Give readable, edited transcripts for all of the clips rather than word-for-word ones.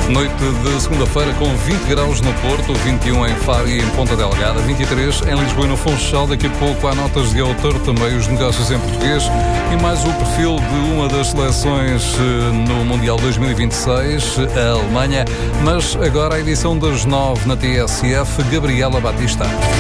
Noite de segunda-feira com 20 graus no Porto, 21 em Faro e em Ponta Delgada, 23 em Lisboa e no Funchal. Daqui a pouco há notas de autor, também os negócios em português e mais o perfil de uma das seleções no Mundial 2026, a Alemanha. Mas agora a edição das 9 na TSF, Gabriela Batista.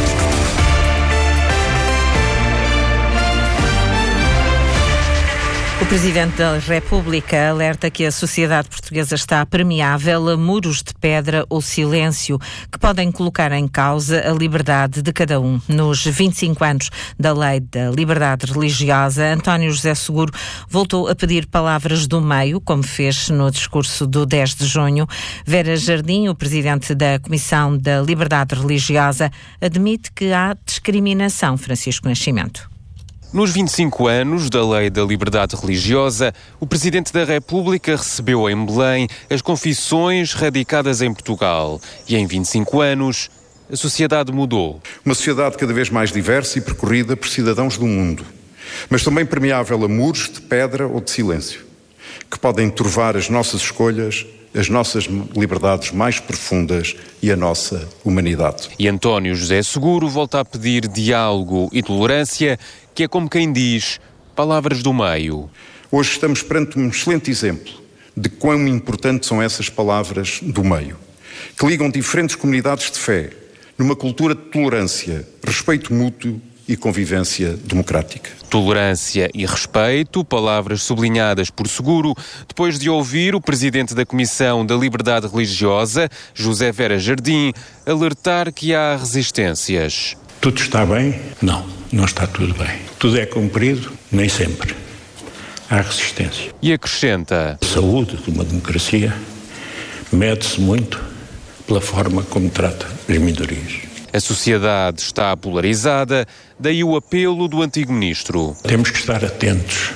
O Presidente da República alerta que a sociedade portuguesa está permeável a muros de pedra ou silêncio que podem colocar em causa a liberdade de cada um. Nos 25 anos da Lei da Liberdade Religiosa, António José Seguro voltou a pedir palavras do meio, como fez no discurso do 10 de junho. Vera Jardim, o Presidente da Comissão da Liberdade Religiosa, admite que há discriminação. Francisco Nascimento. Nos 25 anos da Lei da Liberdade Religiosa, o Presidente da República recebeu em Belém as confissões radicadas em Portugal. E em 25 anos, a sociedade mudou. Uma sociedade cada vez mais diversa e percorrida por cidadãos do mundo, mas também permeável a muros de pedra ou de silêncio, que podem turvar as nossas escolhas, as nossas liberdades mais profundas e a nossa humanidade. E António José Seguro volta a pedir diálogo e tolerância, que é como quem diz, palavras do meio. Hoje estamos perante um excelente exemplo de quão importantes são essas palavras do meio, que ligam diferentes comunidades de fé, numa cultura de tolerância, respeito mútuo e convivência democrática. Tolerância e respeito, palavras sublinhadas por Seguro, depois de ouvir o Presidente da Comissão da Liberdade Religiosa, José Vera Jardim, alertar que há resistências. Tudo está bem? Não, não está tudo bem. Tudo é cumprido? Nem sempre. Há resistência. E acrescenta: A saúde de uma democracia mede-se muito pela forma como trata as minorias. A sociedade está polarizada, daí o apelo do antigo ministro. Temos que estar atentos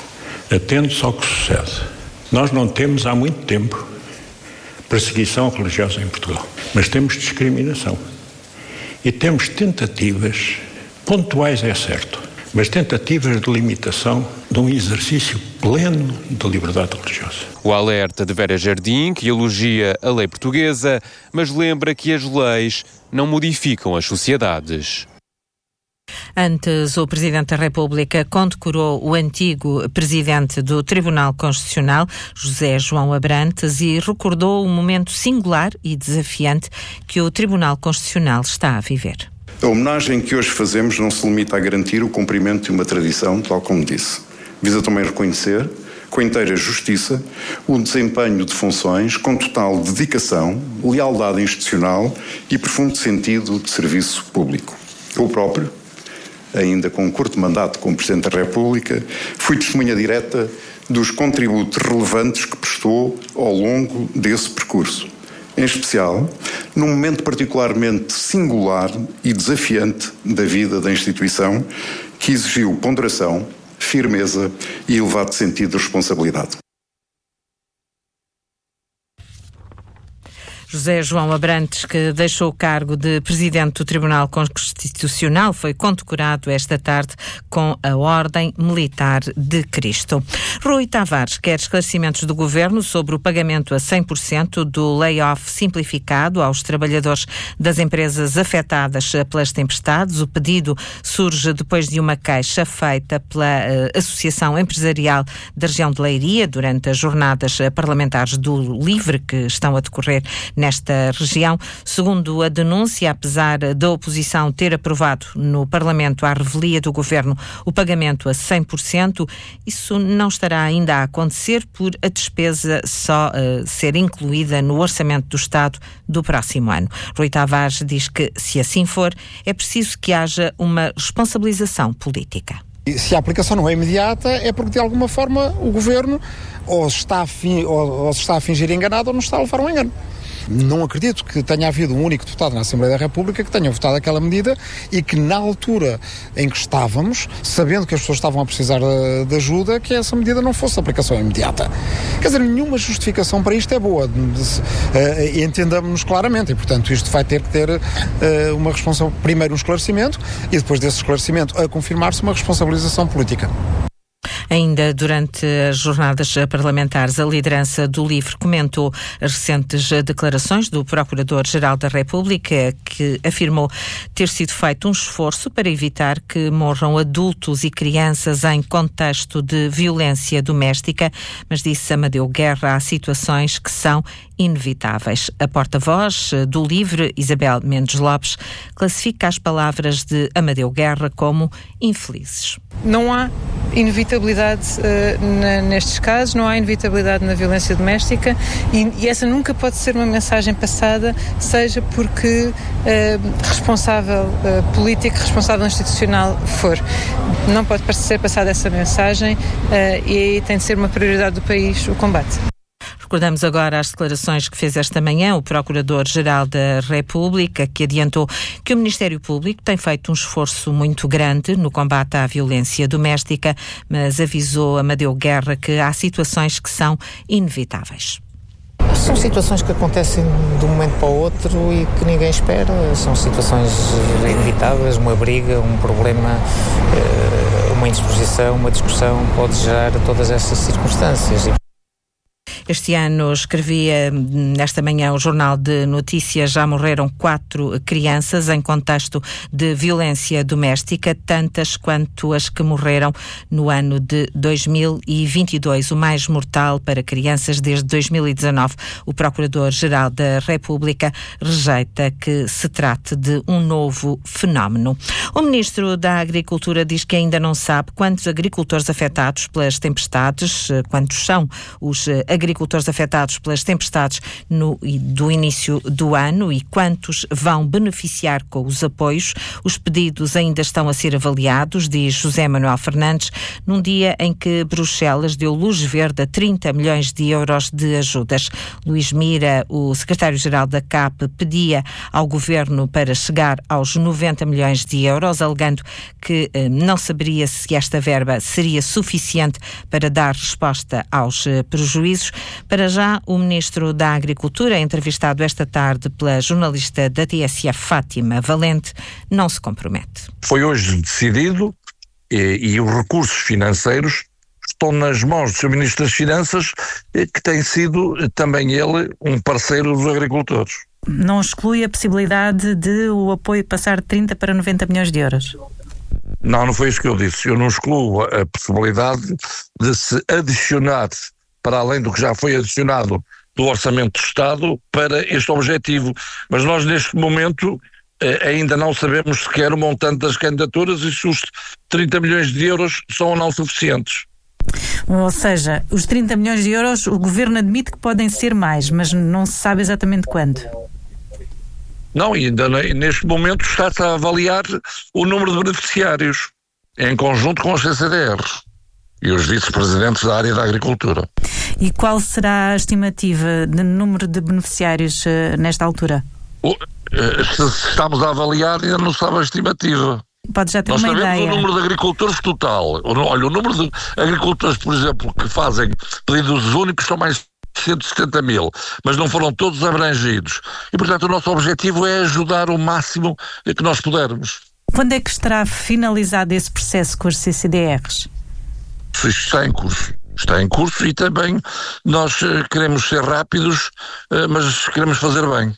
ao que sucede. Nós não temos há muito tempo perseguição religiosa em Portugal, mas temos discriminação. E temos tentativas, pontuais é certo, mas tentativas de limitação de um exercício pleno de liberdade religiosa. O alerta de Vera Jardim, que elogia a lei portuguesa, mas lembra que as leis não modificam as sociedades. Antes, o Presidente da República condecorou o antigo Presidente do Tribunal Constitucional, José João Abrantes, e recordou o momento singular e desafiante que o Tribunal Constitucional está a viver. A homenagem que hoje fazemos não se limita a garantir o cumprimento de uma tradição, tal como disse. Visa também reconhecer, com inteira justiça, o desempenho de funções com total dedicação, lealdade institucional e profundo sentido de serviço público. Eu próprio, ainda com um curto mandato como Presidente da República, fui testemunha direta dos contributos relevantes que prestou ao longo desse percurso. Em especial, num momento particularmente singular e desafiante da vida da instituição, que exigiu ponderação, firmeza e elevado sentido de responsabilidade. José João Abrantes, que deixou o cargo de Presidente do Tribunal Constitucional, foi condecorado esta tarde com a Ordem Militar de Cristo. Rui Tavares quer esclarecimentos do Governo sobre o pagamento a 100% do layoff simplificado aos trabalhadores das empresas afetadas pelas tempestades. O pedido surge depois de uma queixa feita pela Associação Empresarial da Região de Leiria durante as jornadas parlamentares do LIVRE que estão a decorrer nesta região. Segundo a denúncia, apesar da oposição ter aprovado no Parlamento à revelia do Governo o pagamento a 100%, isso não estará ainda a acontecer por a despesa só ser incluída no Orçamento do Estado do próximo ano. Rui Tavares diz que, se assim for, é preciso que haja uma responsabilização política. Se a aplicação não é imediata, é porque de alguma forma o Governo ou se está a fingir enganado ou não está a levar um engano. Não acredito que tenha havido um único deputado na Assembleia da República que tenha votado aquela medida e que na altura em que estávamos, sabendo que as pessoas estavam a precisar de ajuda, que essa medida não fosse de aplicação imediata. Quer dizer, nenhuma justificação para isto é boa, entendamos-nos claramente, e portanto isto vai ter que ter primeiro um esclarecimento e depois desse esclarecimento a confirmar-se uma responsabilização política. Ainda durante as jornadas parlamentares, a liderança do LIVRE comentou as recentes declarações do Procurador-Geral da República, que afirmou ter sido feito um esforço para evitar que morram adultos e crianças em contexto de violência doméstica, mas disse Amadeu Guerra, há situações que são inevitáveis. A porta-voz do LIVRE, Isabel Mendes Lopes, classifica as palavras de Amadeu Guerra como infelizes. Não há inevitabilidade nestes casos, não há inevitabilidade na violência doméstica e essa nunca pode ser uma mensagem passada, seja porque responsável político, responsável institucional for. Não pode ser passada essa mensagem e tem de ser uma prioridade do país o combate. Recordamos agora as declarações que fez esta manhã o Procurador-Geral da República, que adiantou que o Ministério Público tem feito um esforço muito grande no combate à violência doméstica, mas avisou Amadeu Guerra que há situações que são inevitáveis. São situações que acontecem de um momento para o outro e que ninguém espera. São situações inevitáveis, uma briga, um problema, uma indisposição, uma discussão pode gerar todas essas circunstâncias. Este ano, escrevia nesta manhã o Jornal de Notícias, já morreram 4 crianças em contexto de violência doméstica, tantas quanto as que morreram no ano de 2022, o mais mortal para crianças desde 2019. O Procurador-Geral da República rejeita que se trate de um novo fenómeno. O Ministro da Agricultura diz que ainda não sabe quantos agricultores afetados pelas tempestades, quantos são os agricultores afetados pelas tempestades do início do ano e quantos vão beneficiar com os apoios. Os pedidos ainda estão a ser avaliados, diz José Manuel Fernandes, num dia em que Bruxelas deu luz verde a 30 milhões de euros de ajudas. Luís Mira, o secretário-geral da CAP, pedia ao Governo para chegar aos 90 milhões de euros, alegando que não saberia se esta verba seria suficiente para dar resposta aos prejuízos. Para já, o Ministro da Agricultura, entrevistado esta tarde pela jornalista da TSF Fátima Valente, não se compromete. Foi hoje decidido e os recursos financeiros estão nas mãos do Sr. Ministro das Finanças, que tem sido também ele um parceiro dos agricultores. Não exclui a possibilidade de o apoio passar de 30 para 90 milhões de euros? Não foi isso que eu disse. Eu não excluo a possibilidade de se adicionar, para além do que já foi adicionado do Orçamento do Estado, para este objetivo. Mas nós, neste momento, ainda não sabemos sequer o montante das candidaturas e se os 30 milhões de euros são ou não suficientes. Ou seja, os 30 milhões de euros, o Governo admite que podem ser mais, mas não se sabe exatamente quando. Não, ainda neste momento está-se a avaliar o número de beneficiários, em conjunto com os CCDRs e os vice-presidentes da área da agricultura. E qual será a estimativa de número de beneficiários nesta altura? Se estamos a avaliar, ainda não sabe a estimativa. Pode já ter uma ideia. Nós sabemos o número de agricultores total. Olha, o número de agricultores, por exemplo, que fazem pedidos únicos são mais de 170 mil, mas não foram todos abrangidos. E, portanto, o nosso objetivo é ajudar o máximo que nós pudermos. Quando é que estará finalizado esse processo com os CCDRs? Isto está em curso. Está em curso e também nós queremos ser rápidos, mas queremos fazer bem.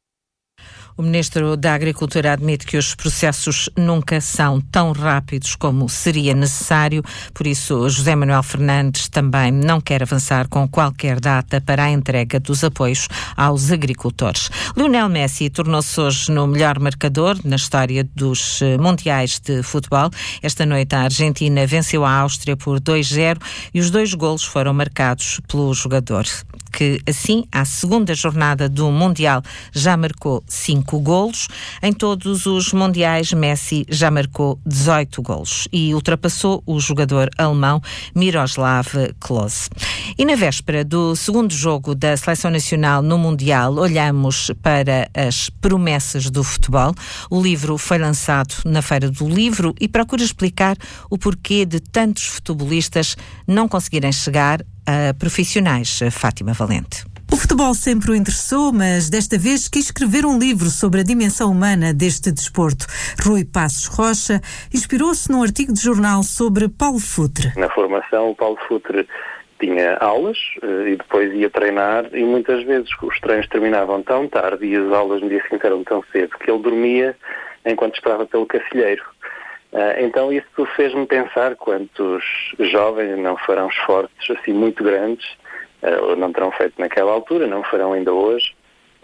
O Ministro da Agricultura admite que os processos nunca são tão rápidos como seria necessário, por isso José Manuel Fernandes também não quer avançar com qualquer data para a entrega dos apoios aos agricultores. Lionel Messi tornou-se hoje no melhor marcador na história dos mundiais de futebol. Esta noite a Argentina venceu a Áustria por 2-0 e os 2 golos foram marcados pelo jogador, que assim, à segunda jornada do Mundial, já marcou 5 golos. Em todos os Mundiais, Messi já marcou 18 golos e ultrapassou o jogador alemão Miroslav Klose. E na véspera do segundo jogo da Seleção Nacional no Mundial, olhamos para as promessas do futebol. O livro foi lançado na Feira do Livro e procura explicar o porquê de tantos futebolistas não conseguirem chegar a profissionais. Fátima Valente. O futebol sempre o interessou, mas desta vez quis escrever um livro sobre a dimensão humana deste desporto. Rui Passos Rocha inspirou-se num artigo de jornal sobre Paulo Futre. Na formação, o Paulo Futre tinha aulas e depois ia treinar, e muitas vezes os treinos terminavam tão tarde e as aulas no dia seguinte eram tão cedo que ele dormia enquanto esperava pelo cacilheiro. Então isso fez-me pensar quantos jovens não farão esforços assim muito grandes, ou não terão feito naquela altura, não farão ainda hoje,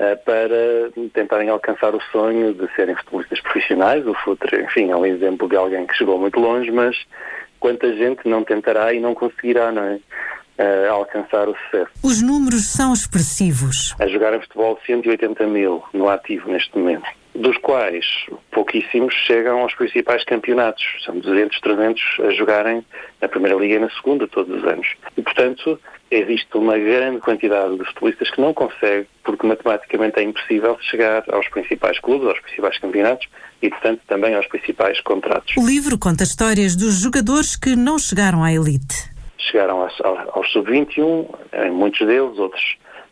para tentarem alcançar o sonho de serem futebolistas profissionais. O Futre, enfim, é um exemplo de alguém que chegou muito longe, mas quanta gente não tentará e não conseguirá, não é? Alcançar o sucesso. Os números são expressivos. A jogar em futebol 180 mil no ativo neste momento, dos quais pouquíssimos chegam aos principais campeonatos. São 200, 300 a jogarem na Primeira Liga e na Segunda todos os anos. E, portanto, existe uma grande quantidade de futebolistas que não consegue, porque matematicamente é impossível chegar aos principais clubes, aos principais campeonatos e, portanto, também aos principais contratos. O livro conta histórias dos jogadores que não chegaram à elite. Chegaram aos sub-21, em muitos deles, outros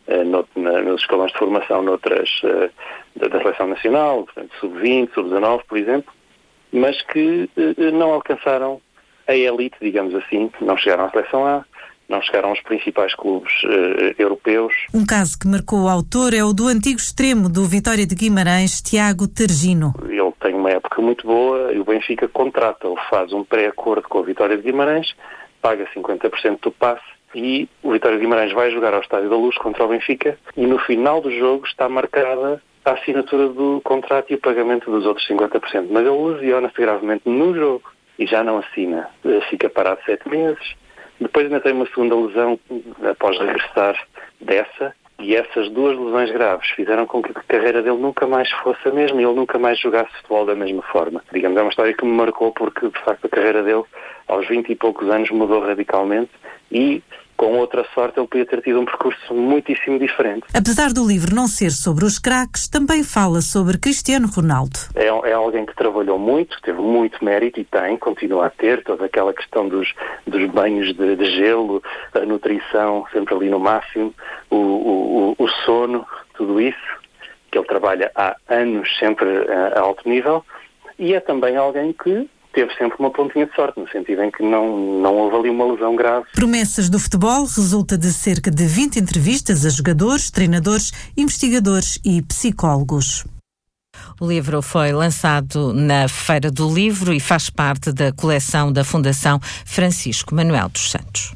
nos escalões de formação noutras da Seleção Nacional, portanto, sub-20, sub-19, por exemplo, mas que não alcançaram a elite, digamos assim, não chegaram à Seleção A, não chegaram aos principais clubes europeus. Um caso que marcou o autor é o do antigo extremo do Vitória de Guimarães, Tiago Targino. Ele tem uma época muito boa e o Benfica contrata-o, faz um pré-acordo com a Vitória de Guimarães, paga 50% do passe e o Vitória de Guimarães vai jogar ao Estádio da Luz contra o Benfica e no final do jogo está marcada a assinatura do contrato e o pagamento dos outros 50%. Mas ele lesiona-se gravemente no jogo e já não assina. Fica parado 7 meses. Depois ainda tem uma segunda lesão após regressar dessa, e essas duas lesões graves fizeram com que a carreira dele nunca mais fosse a mesma e ele nunca mais jogasse futebol da mesma forma. Digamos, é uma história que me marcou porque, de facto, a carreira dele aos 20 e poucos anos mudou radicalmente e, com outra sorte, ele podia ter tido um percurso muitíssimo diferente. Apesar do livro não ser sobre os craques, também fala sobre Cristiano Ronaldo. É alguém que trabalhou muito, teve muito mérito e continua a ter toda aquela questão dos banhos de gelo, a nutrição sempre ali no máximo, o sono, tudo isso, que ele trabalha há anos sempre a alto nível, e é também alguém que teve sempre uma pontinha de sorte, no sentido em que não houve ali uma lesão grave. Promessas do futebol resulta de cerca de 20 entrevistas a jogadores, treinadores, investigadores e psicólogos. O livro foi lançado na Feira do Livro e faz parte da coleção da Fundação Francisco Manuel dos Santos.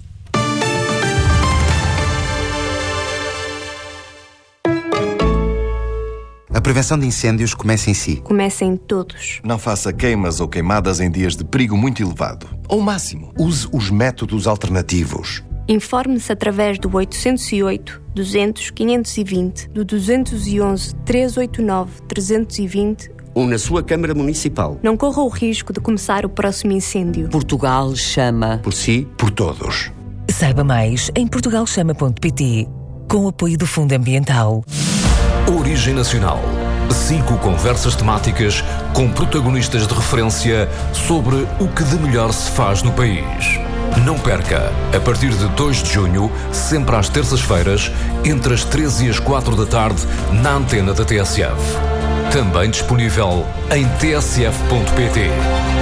A prevenção de incêndios começa em si. Começa em todos. Não faça queimas ou queimadas em dias de perigo muito elevado. Ou máximo. Use os métodos alternativos. Informe-se através do 808 200 520, do 211 389 320 ou na sua Câmara Municipal. Não corra o risco de começar o próximo incêndio. Portugal chama. Por si, por todos. Saiba mais em portugalchama.pt, com o apoio do Fundo Ambiental. Origem Nacional. 5 conversas temáticas com protagonistas de referência sobre o que de melhor se faz no país. Não perca, a partir de 2 de junho, sempre às terças-feiras, entre as 13 e as 4 da tarde, na antena da TSF. Também disponível em tsf.pt.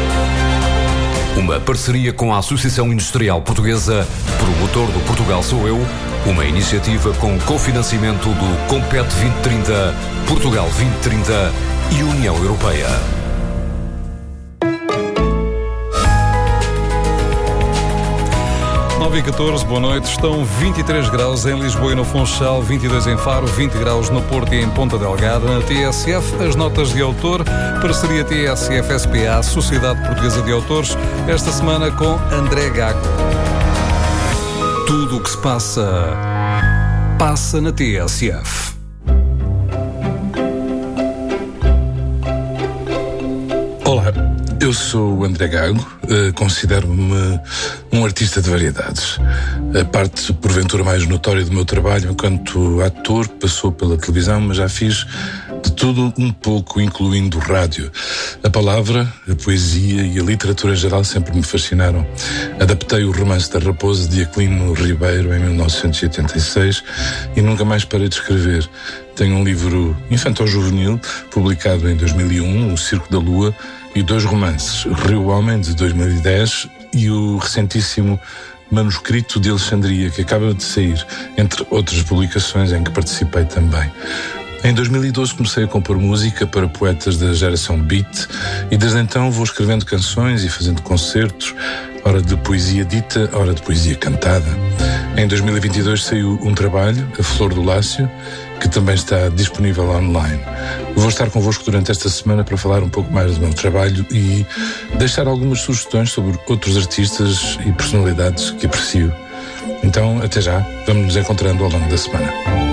Uma parceria com a Associação Industrial Portuguesa, promotor do Portugal Sou Eu, uma iniciativa com cofinanciamento do Compete 2030, Portugal 2030 e União Europeia. e 14, boa noite. Estão 23 graus em Lisboa e no Funchal, 22 em Faro, 20 graus no Porto e em Ponta Delgada. Na TSF, as notas de autor, parceria TSF-SPA, Sociedade Portuguesa de Autores, esta semana com André Gago. Tudo o que se passa, passa na TSF. Olá, eu sou o André Gago, considero-me um artista de variedades. A parte, porventura, mais notória do meu trabalho enquanto ator passou pela televisão, mas já fiz De tudo um pouco, incluindo o rádio. A palavra, a poesia e a literatura em geral sempre me fascinaram. Adaptei o Romance da Raposa de Aquilino Ribeiro em 1986 e nunca mais parei de escrever. Tenho um livro infantil-juvenil, publicado em 2001, O Circo da Lua, e 2 romances, Rio Homem, de 2010, e o recentíssimo Manuscrito de Alexandria, que acaba de sair, entre outras publicações em que participei também. Em 2012 comecei a compor música para poetas da geração Beat e desde então vou escrevendo canções e fazendo concertos, ora de poesia dita, ora de poesia cantada. Em 2022 saiu um trabalho, A Flor do Lácio, que também está disponível online. Vou estar convosco durante esta semana para falar um pouco mais do meu trabalho e deixar algumas sugestões sobre outros artistas e personalidades que aprecio. Então, até já, vamos nos encontrando ao longo da semana.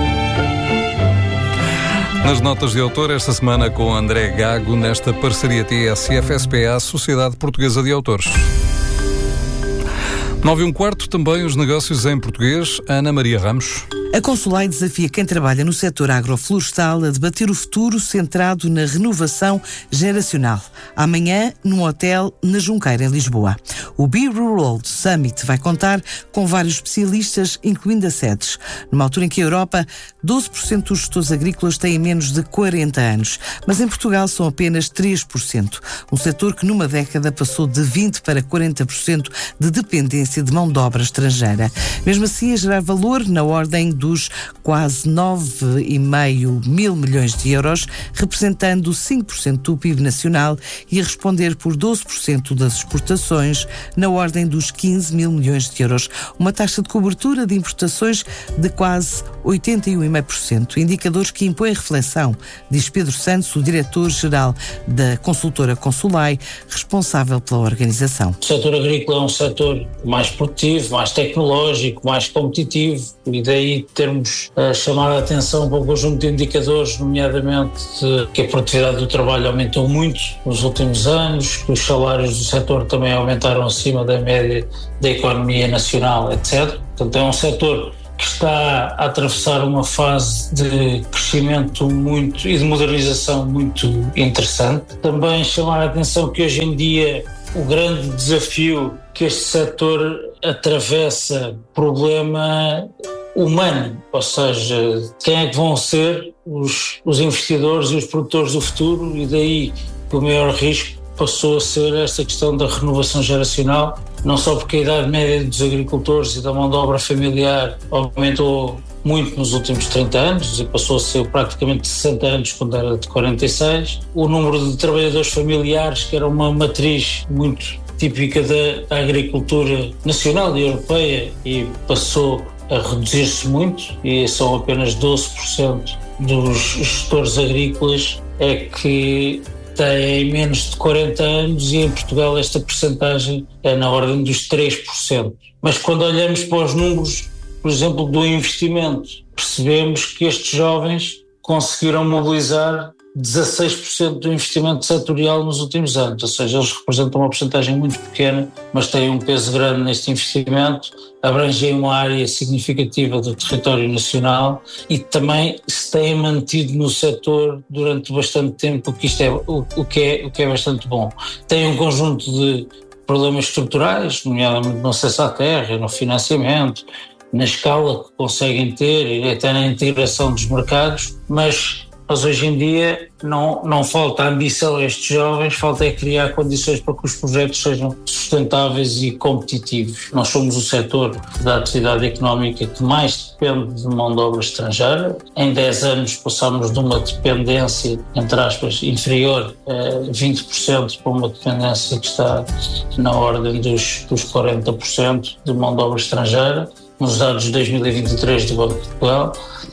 Nas notas de autor, esta semana com André Gago, nesta parceria TSF-SPA, Sociedade Portuguesa de Autores. 9:15, também os negócios em português. Ana Maria Ramos. A Consulai desafia quem trabalha no setor agroflorestal a debater o futuro centrado na renovação geracional. Amanhã, num hotel na Junqueira, em Lisboa. O Be Rural Summit vai contar com vários especialistas, incluindo a SEDES, numa altura em que a Europa, 12% dos gestores agrícolas têm menos de 40 anos, mas em Portugal são apenas 3%. Um setor que numa década passou de 20% para 40% de dependência de mão de obra estrangeira. Mesmo assim, a gerar valor na ordem dos quase 9,5 mil milhões de euros, representando 5% do PIB nacional e a responder por 12% das exportações, na ordem dos 15 mil milhões de euros. Uma taxa de cobertura de importações de quase 81,5%. Indicadores que impõem reflexão, diz Pedro Santos, o diretor-geral da consultora Consulai, responsável pela organização. O setor agrícola é um setor mais produtivo, mais tecnológico, mais competitivo, e daí termos chamado a atenção para um conjunto de indicadores, nomeadamente que a produtividade do trabalho aumentou muito nos últimos anos, que os salários do setor também aumentaram acima da média da economia nacional, etc. Portanto, é um setor que está a atravessar uma fase de crescimento muito e de modernização muito interessante. Também chamar a atenção que hoje em dia o grande desafio que este setor atravessa, problema humano, ou seja, quem é que vão ser os investidores e os produtores do futuro, e daí o maior risco passou a ser esta questão da renovação geracional, não só porque a idade média dos agricultores e da mão de obra familiar aumentou muito nos últimos 30 anos e passou a ser praticamente 60 anos quando era de 46. O número de trabalhadores familiares, que era uma matriz muito típica da agricultura nacional e europeia, e passou a reduzir-se muito, e são apenas 12% dos gestores agrícolas é que têm menos de 40 anos, e em Portugal esta percentagem é na ordem dos 3%. Mas quando olhamos para os números, por exemplo, do investimento, percebemos que estes jovens conseguiram mobilizar 16% do investimento setorial nos últimos anos, ou seja, eles representam uma percentagem muito pequena, mas têm um peso grande neste investimento, abrangem uma área significativa do território nacional e também se têm mantido no setor durante bastante tempo, o que é bastante bom. Têm um conjunto de problemas estruturais, nomeadamente no acesso à terra, no financiamento, na escala que conseguem ter e até na integração dos mercados, mas hoje em dia não falta ambição a estes jovens, falta é criar condições para que os projetos sejam sustentáveis e competitivos. Nós somos o setor da atividade económica que mais depende de mão de obra estrangeira. Em 10 anos passámos de uma dependência, entre aspas, inferior a 20% para uma dependência que está na ordem dos 40% de mão de obra estrangeira, nos dados de 2023 do Banco de Portugal.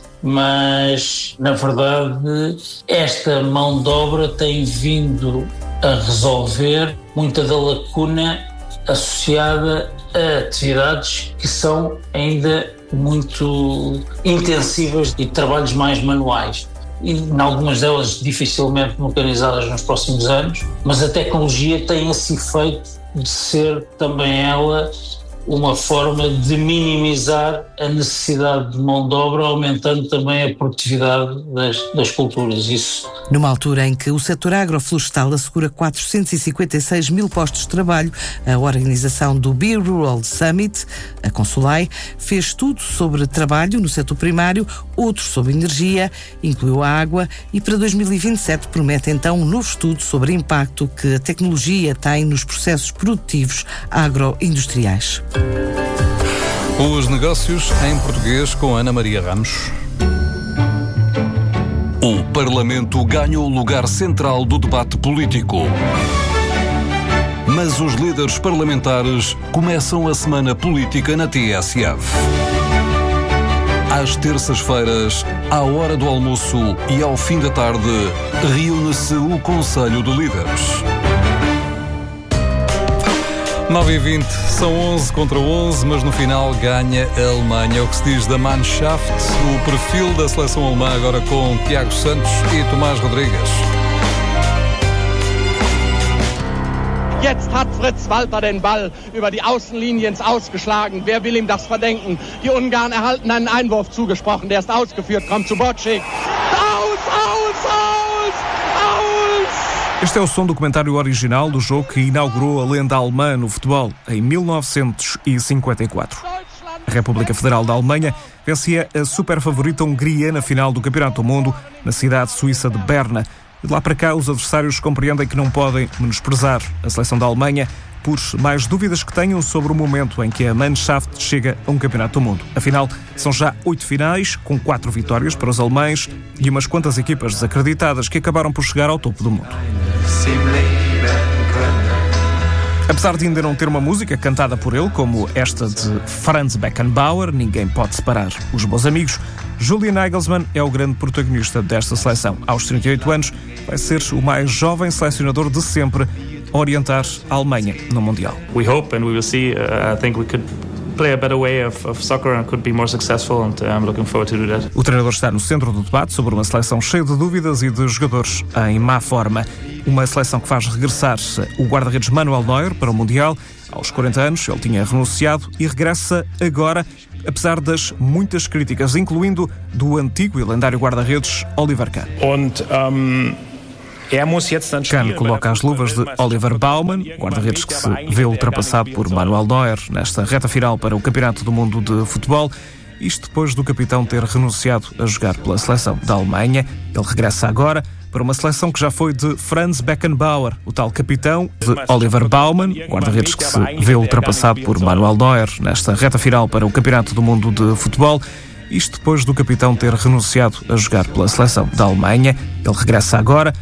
Mas, na verdade, esta mão de obra tem vindo a resolver muita da lacuna associada a atividades que são ainda muito intensivas e trabalhos mais manuais. E, em algumas delas, dificilmente mecanizadas nos próximos anos, mas a tecnologia tem esse efeito de ser também ela uma forma de minimizar a necessidade de mão de obra, aumentando também a produtividade das culturas. Isso. Numa altura em que o setor agroflorestal assegura 456 mil postos de trabalho, a organização do BeRural Summit, a Consulai, fez tudo sobre trabalho no setor primário, outros sobre energia, incluiu a água e para 2027 promete então um novo estudo sobre o impacto que a tecnologia tem nos processos produtivos agroindustriais. Os negócios em português com Ana Maria Ramos. O Parlamento ganha o lugar central do debate político. Mas os líderes parlamentares começam a semana política na TSF. Às terças-feiras, à hora do almoço e ao fim da tarde, reúne-se o Conselho de Líderes. 9h20, são 11 contra 11, mas no final ganha a Alemanha. É o que se diz da Mannschaft, o perfil da seleção alemã agora com Tiago Santos e Tomás Rodrigues. Jetzt hat Fritz Walter den Ball über die Außenlinie ins Ausgeschlagen. Wer will ihm das verdenken? Die Ungarn erhalten einen Einwurf zugesprochen. Der ist ausgeführt, kommt zu Bocik. Aus! Este é o som do comentário original do jogo que inaugurou a lenda alemã no futebol em 1954. A República Federal da Alemanha vencia a super favorita Hungria na final do Campeonato do Mundo na cidade suíça de Berna. De lá para cá, os adversários compreendem que não podem menosprezar a seleção da Alemanha por mais dúvidas que tenham sobre o momento em que a Mannschaft chega a um Campeonato do Mundo. Afinal, são já 8 finais, com 4 vitórias para os alemães e umas quantas equipas desacreditadas que acabaram por chegar ao topo do mundo. Apesar de ainda não ter uma música cantada por ele, como esta de Franz Beckenbauer, ninguém pode separar os bons amigos, Julian Nagelsmann é o grande protagonista desta seleção. Aos 38 anos, vai ser o mais jovem selecionador de sempre a orientar a Alemanha no Mundial. We hope and we will see. I think we could play a better way of soccer and could be more successful, and I'm looking forward to do that. O treinador está no centro do debate sobre uma seleção cheia de dúvidas e de jogadores em má forma. Uma seleção que faz regressar o guarda-redes Manuel Neuer para o Mundial. Aos 40 anos, ele tinha renunciado e regressa agora, apesar das muitas críticas, incluindo do antigo e lendário guarda-redes Oliver Kahn. Kahn coloca as luvas de Oliver Baumann, guarda-redes que se vê ultrapassado por Manuel Neuer nesta reta final para o Campeonato do Mundo de Futebol. Isto depois do capitão ter renunciado a jogar pela seleção da Alemanha. Ele regressa agora para uma seleção que já foi de Franz Beckenbauer, o tal capitão de Oliver Baumann, guarda-redes que se vê ultrapassado por Manuel Neuer nesta reta final para o Campeonato do Mundo de Futebol. Isto depois do capitão ter renunciado a jogar pela seleção da Alemanha. Ele regressa agora